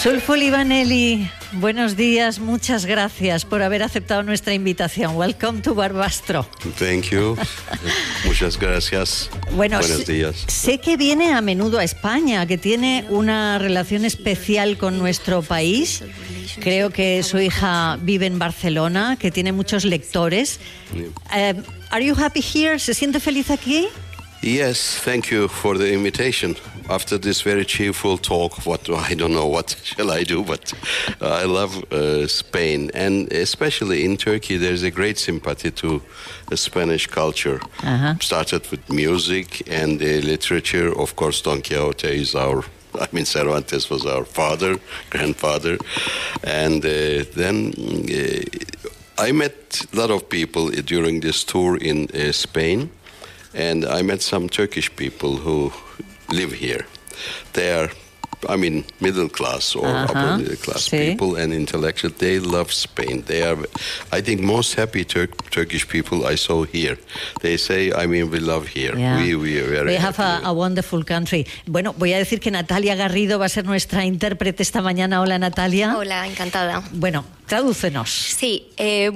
Sulfo Livaneli, buenos días, muchas gracias por haber aceptado nuestra invitación. Welcome to Barbastro. Thank you. Muchas gracias. Bueno, buenos días. Sé que viene a menudo a España, que tiene una relación especial con nuestro país. Creo que su hija vive en Barcelona, que tiene muchos lectores. Are you happy here? ¿Se siente feliz aquí? Yes, thank you for the invitation. After this very cheerful talk, I don't know what shall I do, but I love Spain, and especially in Turkey, there's a great sympathy to the Spanish culture. Uh-huh. Started with music and literature. Of course, Don Quixote is Cervantes was our grandfather, and then I met a lot of people during this tour in Spain. And I met some Turkish people who live here. They are, middle class or upper middle class people and intellectual. They love Spain. They are, I think, most happy Turkish people I saw here. They say, we love here. Yeah. We are very They have happy. a wonderful country. Bueno, voy a decir que Natalia Garrido va a ser nuestra intérprete esta mañana. Hola, Natalia. Hola, encantada. Bueno, tradúcenos. Sí,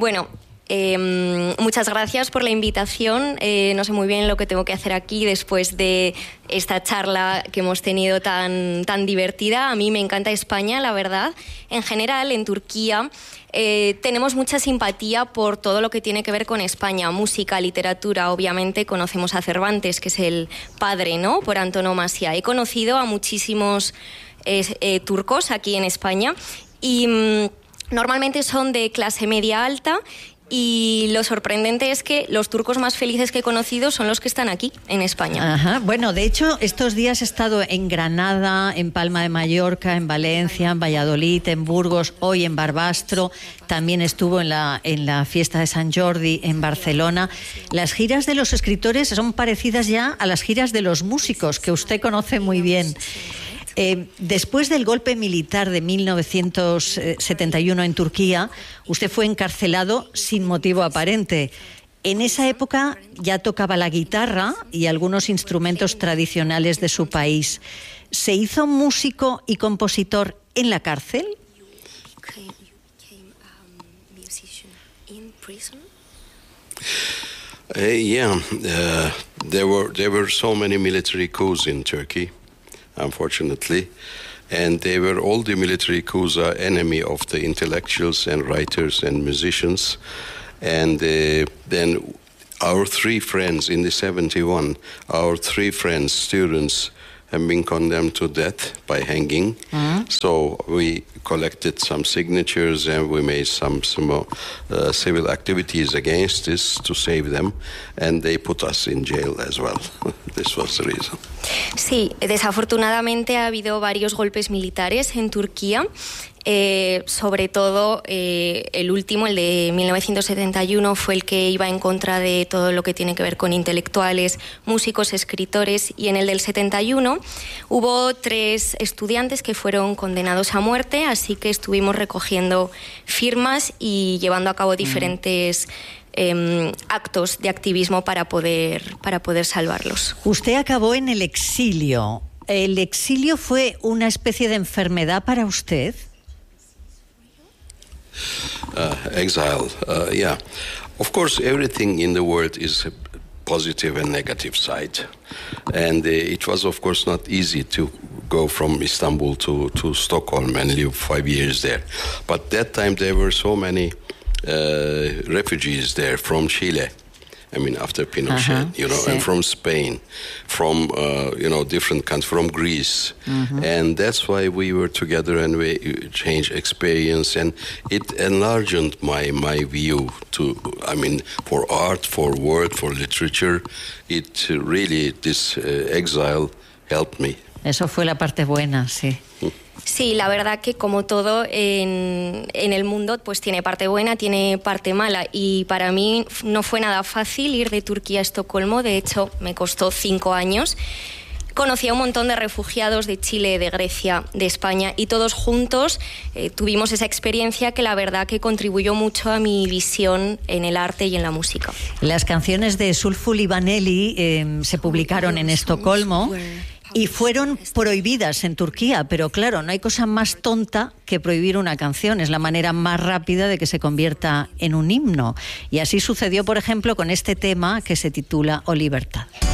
muchas gracias por la invitación. No sé muy bien lo que tengo que hacer aquí después de esta charla que hemos tenido tan divertida. A mí me encanta España, la verdad. En general, en Turquía tenemos mucha simpatía por todo lo que tiene que ver con España. Música, literatura, obviamente conocemos a Cervantes, que es el padre, ¿no?, por antonomasia. He conocido a muchísimos turcos aquí en España y normalmente son de clase media alta. Y lo sorprendente es que los turcos más felices que he conocido son los que están aquí, en España. Ajá. Bueno, de hecho, estos días he estado en Granada, en Palma de Mallorca, en Valencia, en Valladolid, en Burgos, hoy en Barbastro. También estuvo en la fiesta de Sant Jordi en Barcelona. Las giras de los escritores son parecidas ya a las giras de los músicos, que usted conoce muy bien. Después del golpe militar de 1971 en Turquía, usted fue encarcelado sin motivo aparente. En esa época ya tocaba la guitarra y algunos instrumentos tradicionales de su país. ¿Se hizo músico y compositor en la cárcel? There were so many military coups in Turkey, unfortunately, and all the military coups are enemy of the intellectuals and writers and musicians. And then our three friends in the 71, students, have been condemned to death by hanging. Mm-hmm. So we collected some signatures and we made some civil activities against this to save them, and they put us in jail as well. This was the reason. Sí, desafortunadamente ha habido varios golpes militares en Turquía. Sobre todo el último, el de 1971, fue el que iba en contra de todo lo que tiene que ver con intelectuales, músicos, escritores, y en el del 71 hubo 3 estudiantes que fueron condenados a muerte, así que estuvimos recogiendo firmas y llevando a cabo diferentes actos de activismo para poder salvarlos. Usted acabó en el exilio. ¿El exilio fue una especie de enfermedad para usted? Exile, yeah. Of course, everything in the world is a positive and negative side. And it was, of course, not easy to go from Istanbul to Stockholm and live 5 years there. But that time there were so many refugees there from Chile. After Pinochet, sí. And from Spain, from, different countries, from Greece. Mm-hmm. And that's why we were together and we changed experience. And it enlarged my view for art, for word, for literature. It really, this exile helped me. Eso fue la parte buena, sí. Sí, la verdad que como todo en el mundo, pues tiene parte buena, tiene parte mala, y para mí no fue nada fácil ir de Turquía a Estocolmo. De hecho, me costó 5 años. Conocí a un montón de refugiados de Chile, de Grecia, de España, y todos juntos tuvimos esa experiencia que la verdad que contribuyó mucho a mi visión en el arte y en la música. Las canciones de Sulfo Livaneli se publicaron en Estocolmo. Y fueron prohibidas en Turquía, pero claro, no hay cosa más tonta que prohibir una canción. Es la manera más rápida de que se convierta en un himno. Y así sucedió, por ejemplo, con este tema que se titula O Libertad.